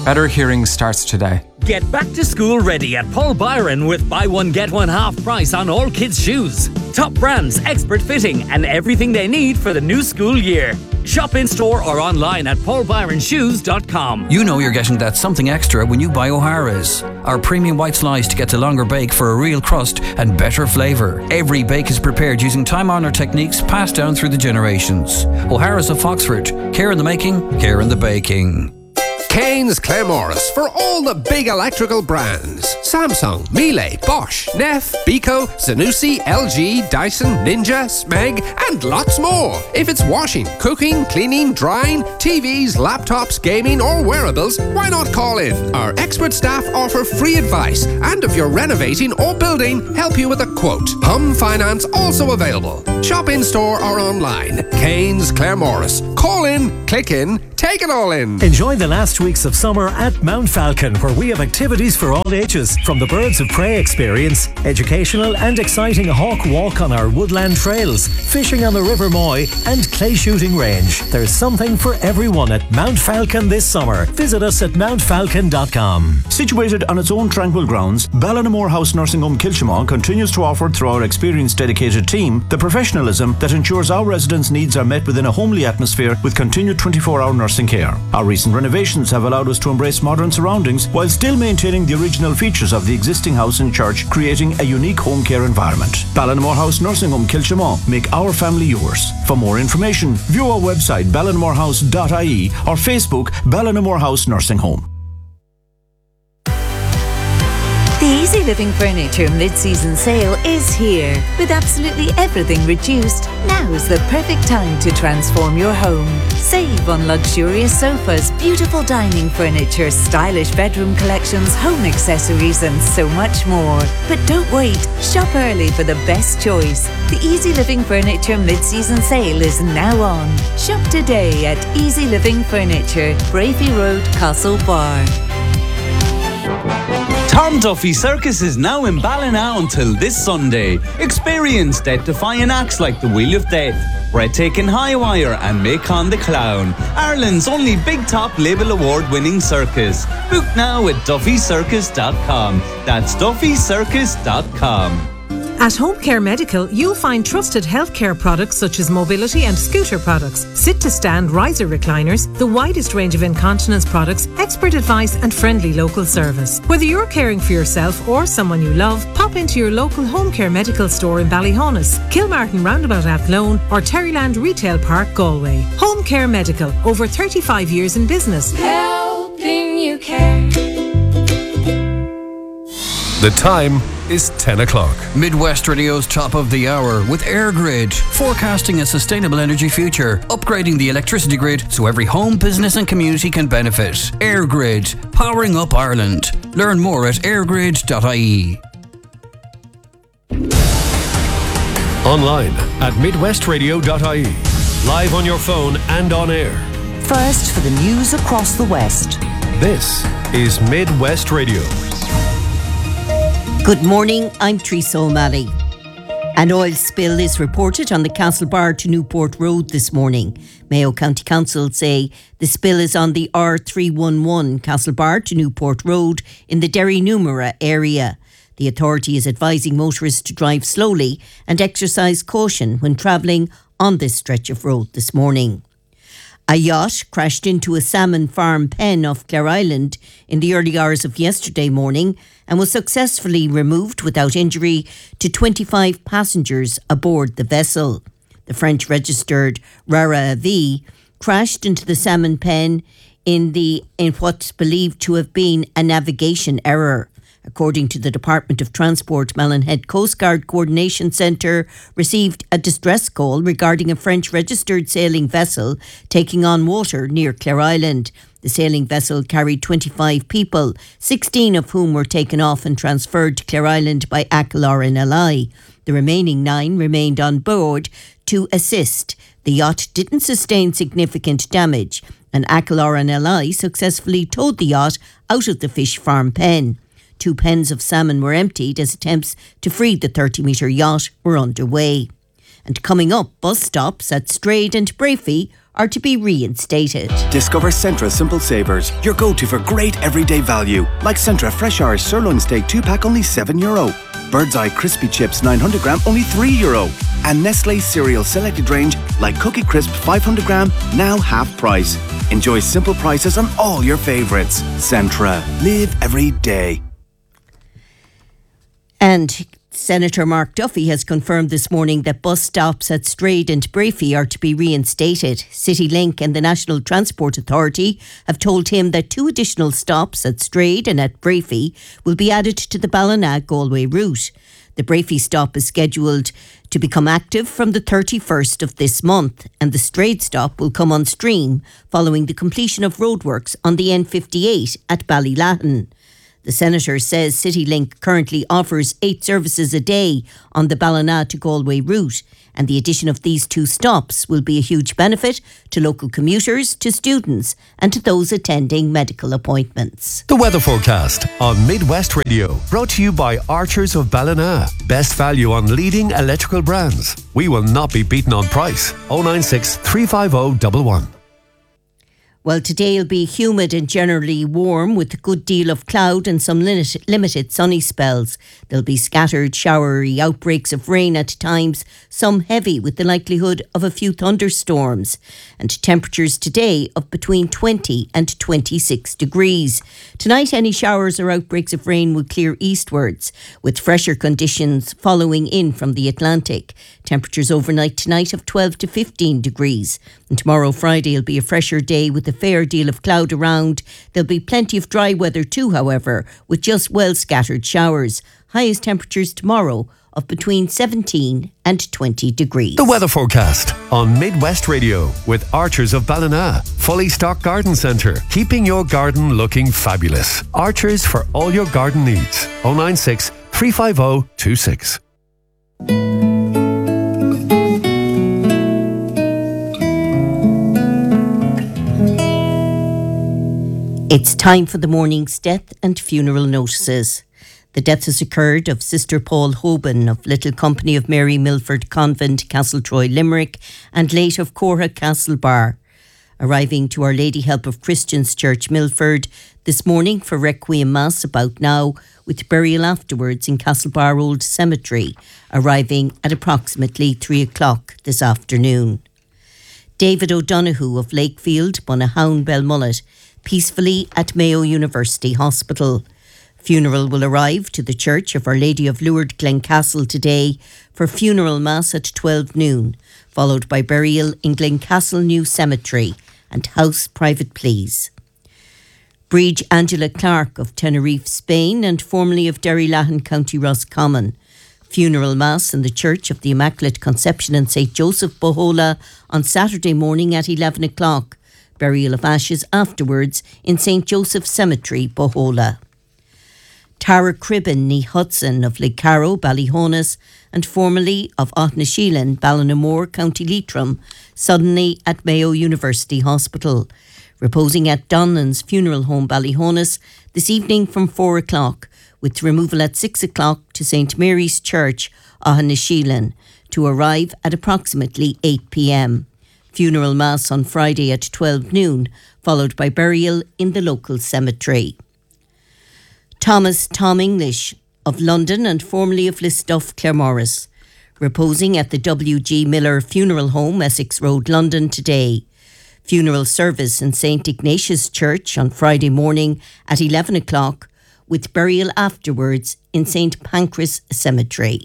Better hearing starts today. Get back to school ready at Paul Byron with buy one get one half price on all kids' shoes. Top brands, expert fitting and everything they need for the new school year. Shop in store or online at paulbyronshoes.com. You know you're getting that something extra when you buy O'Hara's. Our premium white slice gets a longer bake for a real crust and better flavour. Every bake is prepared using time-honoured techniques passed down through the generations. O'Hara's of Foxford. Care in the making, care in the baking. Kane's Claremorris for all the big electrical brands. Samsung, Miele, Bosch, Neff, Beko, Zanussi, LG, Dyson, Ninja, Smeg and lots more. If it's washing, cooking, cleaning, drying, TVs, laptops, gaming or wearables, why not call in? Our expert staff offer free advice and if you're renovating or building, help you with a quote. Home finance also available. Shop in store or online. Kane's Claremorris. Call in, click in, take it all in. Enjoy the last weeks of summer at Mount Falcon, where we have activities for all ages, from the Birds of Prey experience, educational and exciting hawk walk on our woodland trails, fishing on the River Moy and clay shooting range. There's something for everyone at Mount Falcon this summer. Visit us at mountfalcon.com. Situated on its own tranquil grounds, Ballinamore House Nursing Home Kilchimon continues to offer, through our experienced dedicated team, the professionalism that ensures our residents' needs are met within a homely atmosphere with continued 24-hour nursing care. Our recent renovations have allowed us to embrace modern surroundings while still maintaining the original features of the existing house and church, creating a unique home care environment. Ballinamore House Nursing Home Kilchimon. Make our family yours. For more information, view our website ballinamorehouse.ie or Facebook Ballinamore House Nursing Home. The Easy Living Furniture mid-season sale is here. With absolutely everything reduced, now's the perfect time to transform your home. Save on luxurious sofas, beautiful dining furniture, stylish bedroom collections, home accessories and so much more. But don't wait, shop early for the best choice. The Easy Living Furniture mid-season sale is now on. Shop today at Easy Living Furniture, Bravey Road, Castlebar. Tom Duffy Circus is now in Ballina until this Sunday. Experience death-defying acts like the Wheel of Death, Breathtaking High Wire and Macon the Clown, Ireland's only Big Top Label Award-winning circus. Book now at duffycircus.com. That's duffycircus.com. At Home Care Medical, you'll find trusted healthcare products such as mobility and scooter products, sit-to-stand riser recliners, the widest range of incontinence products, expert advice and friendly local service. Whether you're caring for yourself or someone you love, pop into your local Home Care Medical store in Ballyhonus, Kilmartin Roundabout Athlone or Terryland Retail Park, Galway. Home Care Medical, over 35 years in business. Helping you care. The time is 10 o'clock. Midwest Radio's top of the hour with AirGrid, forecasting a sustainable energy future, upgrading the electricity grid so every home, business and community can benefit. AirGrid, powering up Ireland. Learn more at airgrid.ie. Online at midwestradio.ie. Live on your phone and on air. First for the news across the West. This is Midwest Radio. Good morning, I'm Teresa O'Malley. An oil spill is reported on the Castlebar to Newport Road this morning. Mayo County Council say the spill is on the R311 Castlebar to Newport Road in the Derrynumera area. The authority is advising motorists to drive slowly and exercise caution when travelling on this stretch of road this morning. A yacht crashed into a salmon farm pen off Clare Island in the early hours of yesterday morning and was successfully removed without injury to 25 passengers aboard the vessel. The French-registered Rara Avis crashed into the salmon pen in what's believed to have been a navigation error. According to the Department of Transport, Mallinhead Coast Guard Coordination Centre received a distress call regarding a French-registered sailing vessel taking on water near Clare Island. The sailing vessel carried 25 people, 16 of whom were taken off and transferred to Clare Island by Aquilar and Ally. The remaining 9 remained on board to assist. The yacht didn't sustain significant damage, and Aquilar and Ally successfully towed the yacht out of the fish farm pen. 2 pens of salmon were emptied as attempts to free the 30-metre yacht were underway. And coming up, bus stops at Strayed and Brafey are to be reinstated. Discover Centra Simple Savers, your go-to for great everyday value. Like Centra Fresh Irish Sirloin Steak 2-pack, only €7. Bird's Eye Crispy Chips 900 gram, only €3. And Nestle Cereal Selected Range, like Cookie Crisp 500 gram, now half price. Enjoy simple prices on all your favourites. Centra. Live every day. And Senator Mark Duffy has confirmed this morning that bus stops at Strade and Brafey are to be reinstated. CityLink and the National Transport Authority have told him that 2 additional stops at Strade and at Brafey will be added to the Ballina-Galway route. The Brafey stop is scheduled to become active from the 31st of this month, and the Strade stop will come on stream following the completion of roadworks on the N58 at Ballylahan. The Senator says CityLink currently offers 8 services a day on the Ballina to Galway route, and the addition of these 2 stops will be a huge benefit to local commuters, to students and to those attending medical appointments. The weather forecast on Midwest Radio, brought to you by Archers of Ballina. Best value on leading electrical brands. We will not be beaten on price. 096 350 11. Well, today will be humid and generally warm with a good deal of cloud and some limited sunny spells. There'll be scattered showery outbreaks of rain at times, some heavy with the likelihood of a few thunderstorms. And temperatures today of between 20 and 26 degrees. Tonight, any showers or outbreaks of rain will clear eastwards, with fresher conditions following in from the Atlantic. Temperatures overnight tonight of 12 to 15 degrees. And tomorrow, Friday, will be a fresher day with a fair deal of cloud around. There'll be plenty of dry weather too, however, with just well scattered showers. Highest temperatures tomorrow of between 17 and 20 degrees. The weather forecast on Midwest Radio with Archers of Ballina. Fully stocked garden centre, keeping your garden looking fabulous. Archers for all your garden needs. 096 350 26. It's time for the morning's death and funeral notices. The death has occurred of Sister Paul Hoban of Little Company of Mary Milford Convent, Castletroy, Limerick, and late of Corra Castlebar. Arriving to Our Lady Help of Christians Church, Milford, this morning for Requiem Mass about now, with burial afterwards in Castlebar Old Cemetery, arriving at approximately 3 o'clock this afternoon. David O'Donoghue of Lakefield, Bunahown, Belmullet, peacefully at Mayo University Hospital. Funeral will arrive to the Church of Our Lady of Lourdes, Glencastle today for funeral mass at 12 noon, followed by burial in Glencastle New Cemetery and house private pleas. Bridge Angela Clark of Tenerife, Spain, and formerly of Derrylahan, County Roscommon. Funeral mass in the Church of the Immaculate Conception in St. Joseph, Bohola on Saturday morning at 11 o'clock. Burial of ashes afterwards in St. Joseph Cemetery, Bohola. Tara Cribben ní Hudson of Lecarrow, Ballyhonus, and formerly of Aughnasheelan, Ballinamore, County Leitrim, suddenly at Mayo University Hospital. Reposing at Donlan's Funeral Home, Ballyhonus, this evening from 4 o'clock, with removal at 6 o'clock to St. Mary's Church, Aughnasheelan, to arrive at approximately 8 p.m. Funeral Mass on Friday at 12 noon, followed by burial in the local cemetery. Thomas Tom English of London and formerly of Listoff, Claremorris, reposing at the W.G. Miller Funeral Home, Essex Road, London today. Funeral service in St. Ignatius Church on Friday morning at 11 o'clock, with burial afterwards in St. Pancras Cemetery.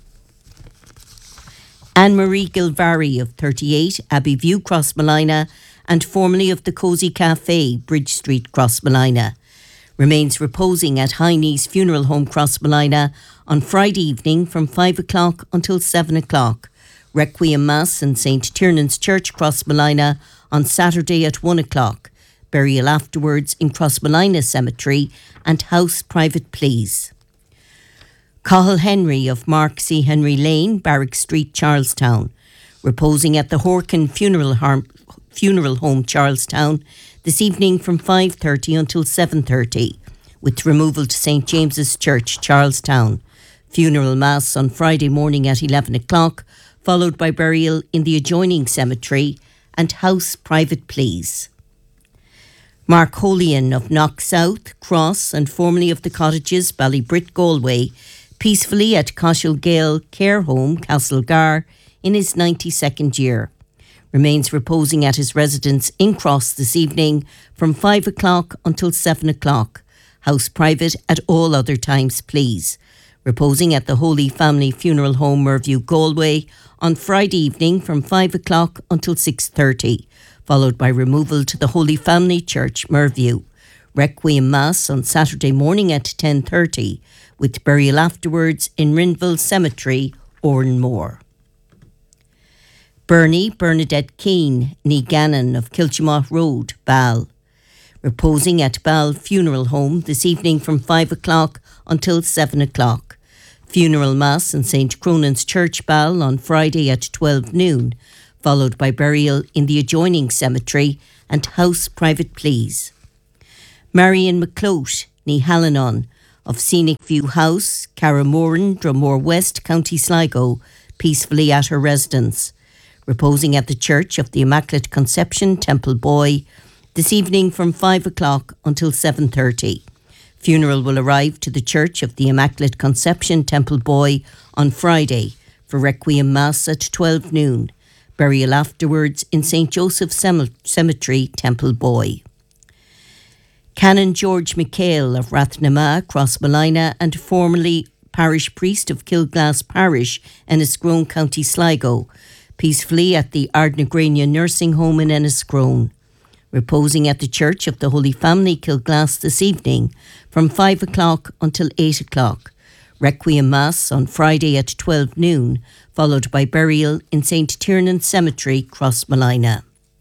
Anne-Marie Gilvary of 38 Abbey View, Crossmolina, and formerly of the Cosy Cafe, Bridge Street, Crossmolina, remains reposing at Heine's Funeral Home, Crossmolina, on Friday evening from 5 o'clock until 7 o'clock. Requiem Mass in St. Tiernan's Church, Crossmolina, on Saturday at 1 o'clock. Burial afterwards in Crossmolina Cemetery and house private pleas. Cathal Henry of Mark C. Henry Lane, Barrack Street, Charlestown, reposing at the Horkin Funeral Home, Charlestown, this evening from 5:30 until 7:30, with removal to St. James's Church, Charlestown. Funeral Mass on Friday morning at 11 o'clock, followed by burial in the adjoining cemetery and house private pleas. Mark Holian of Knock South, Cross and formerly of the Cottages, Ballybrit, Galway, peacefully at Cashel Gale Care Home, Castlegar, in his 92nd year. Remains reposing at his residence in Cross this evening from 5 o'clock until 7 o'clock. House private at all other times, please. Reposing at the Holy Family Funeral Home, Merview, Galway, on Friday evening from 5 o'clock until 6:30, followed by removal to the Holy Family Church, Merview. Requiem Mass on Saturday morning at 10:30, with burial afterwards in Rinville Cemetery, Oranmore. Bernie Bernadette Keane, ní Gannon of Kilchimott Road, Ball. Reposing at Ball Funeral Home this evening from 5 o'clock until 7 o'clock. Funeral Mass in St. Cronan's Church, Ball, on Friday at 12 noon, followed by burial in the adjoining cemetery and house private pleas. Marion McCloat, ní Hallinon, of Scenic View House, Carramoran, Drumore West, County Sligo, peacefully at her residence. Reposing at the Church of the Immaculate Conception, Temple Boy, this evening from 5 o'clock until 7:30. Funeral will arrive to the Church of the Immaculate Conception, Temple Boy, on Friday for Requiem Mass at 12 noon. Burial afterwards in St. Joseph's Cemetery, Temple Boy. Canon George McHale of Rathnama, Crossmolina, and formerly parish priest of Kilglass Parish, Enniscrone, County Sligo, peacefully at the Ardnagrania Nursing Home in Enniscrone. Reposing at the Church of the Holy Family, Kilglass, this evening from 5 o'clock until 8 o'clock. Requiem Mass on Friday at 12 noon, followed by burial in St. Tiernan Cemetery, Crossmolina.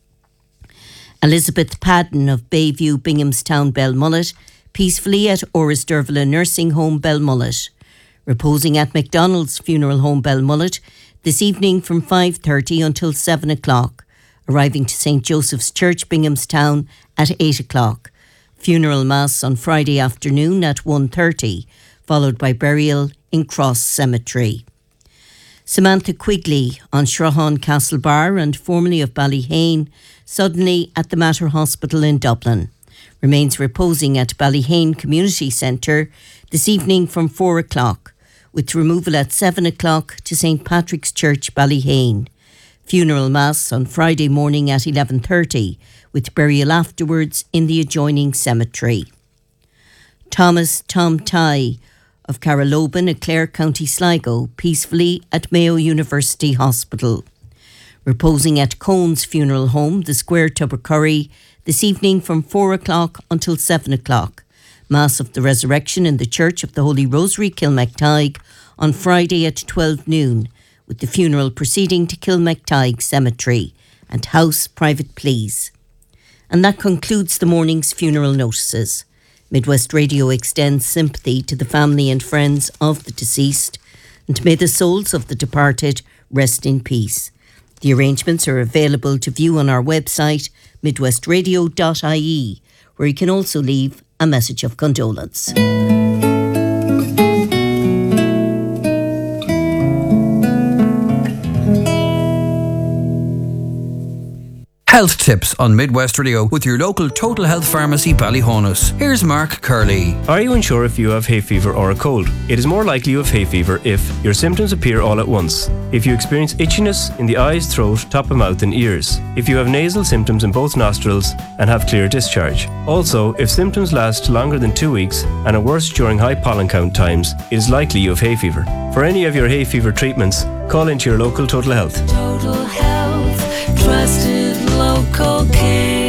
Elizabeth Padden of Bayview, Binghamstown, Belmullet, peacefully at Orisdervla Nursing Home, Belmullet. Reposing at McDonald's Funeral Home, Belmullet, this evening from 5:30 until 7 o'clock, arriving to St. Joseph's Church, Binghamstown, at 8 o'clock. Funeral Mass on Friday afternoon at 1:30, followed by burial in Cross Cemetery. Samantha Quigley on Shrohan Castlebar and formerly of Ballyhane, suddenly at the Mater Hospital in Dublin. Remains reposing at Ballyhane Community Centre this evening from 4 o'clock, with removal at 7 o'clock to St. Patrick's Church, Ballyhane. Funeral Mass on Friday morning at 11:30, with burial afterwards in the adjoining cemetery. Thomas Tom Tighe of Carraloban, Clare, County Sligo, peacefully at Mayo University Hospital. Reposing at Cohen's Funeral Home, the Square, Tubbercurry, this evening from 4 o'clock until 7 o'clock. Mass of the Resurrection in the Church of the Holy Rosary, Kilmactyghe, on Friday at 12 noon, with the funeral proceeding to Kilmactyghe Cemetery and house private pleas. And that concludes the morning's funeral notices. Midwest Radio extends sympathy to the family and friends of the deceased, and may the souls of the departed rest in peace. The arrangements are available to view on our website, midwestradio.ie, where you can also leave a message of condolence. Health tips on Midwest Radio with your local Total Health Pharmacy, Ballyhonus. Here's Mark Curley. Are you unsure if you have hay fever or a cold? It is more likely you have hay fever if your symptoms appear all at once, if you experience itchiness in the eyes, throat, top of mouth and ears, if you have nasal symptoms in both nostrils and have clear discharge. Also, if symptoms last longer than 2 weeks and are worse during high pollen count times, it is likely you have hay fever. For any of your hay fever treatments, call into your local Total Health. Total Health, trusted local care.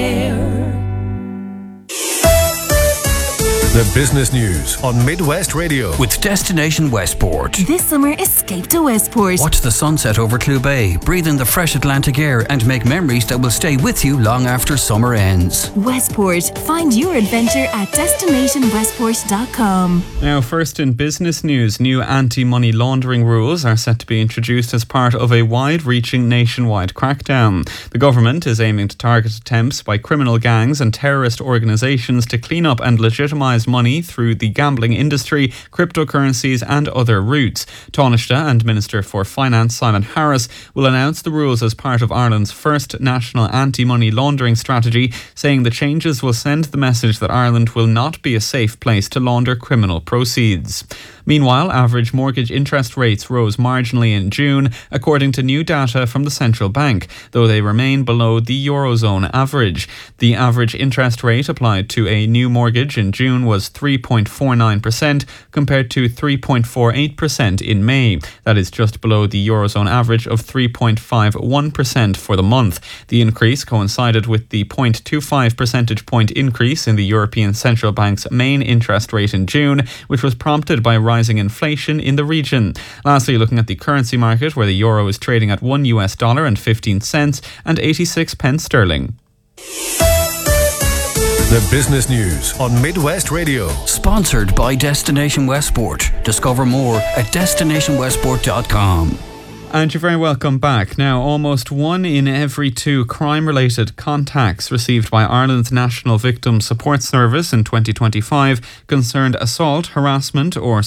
The business news on Midwest Radio with Destination Westport. This summer, escape to Westport. Watch the sunset over Clew Bay, breathe in the fresh Atlantic air and make memories that will stay with you long after summer ends. Westport. Find your adventure at destinationwestport.com. Now, first in business news, new anti-money laundering rules are set to be introduced as part of a wide-reaching nationwide crackdown. The government is aiming to target attempts by criminal gangs and terrorist organisations to clean up and legitimise launders money through the gambling industry, cryptocurrencies and other routes. Taoiseach and Minister for Finance Simon Harris will announce the rules as part of Ireland's first national anti-money laundering strategy, saying the changes will send the message that Ireland will not be a safe place to launder criminal proceeds. Meanwhile, average mortgage interest rates rose marginally in June, according to new data from the central bank, though they remain below the Eurozone average. The average interest rate applied to a new mortgage in June was 3.49%, compared to 3.48% in May. That is just below the Eurozone average of 3.51% for the month. The increase coincided with the 0.25 percentage point increase in the European Central Bank's main interest rate in June, which was prompted by rising inflation in the region. Lastly, looking at the currency market, where the euro is trading at $1.15 and 86 pence sterling. The business news on Midwest Radio. Sponsored by Destination Westport. Discover more at destinationwestport.com. And you're very welcome back. Now, almost 1 in every 2 crime-related contacts received by Ireland's National Victim Support Service in 2025 concerned assault, harassment or